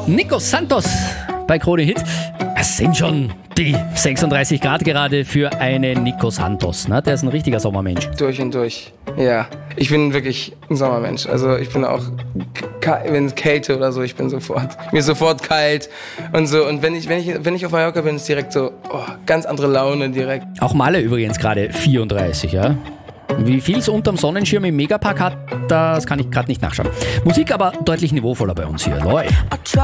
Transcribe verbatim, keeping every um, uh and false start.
Nico Santos bei Krone Hit. Es sind schon die sechsunddreißig Grad gerade für einen Nico Santos. Ne? Der ist ein richtiger Sommermensch. Durch und durch, ja. Ich bin wirklich ein Sommermensch. Also ich bin auch, wenn es Kälte oder so, ich bin sofort, mir ist sofort kalt und so. Und wenn ich, wenn ich, wenn ich auf Mallorca bin, ist direkt so, oh, ganz andere Laune direkt. Auch Malle übrigens gerade vierunddreißig, ja. Wie viel es unterm Sonnenschirm im Megapark hat, das kann ich gerade nicht nachschauen. Musik aber deutlich niveauvoller bei uns hier. Loi.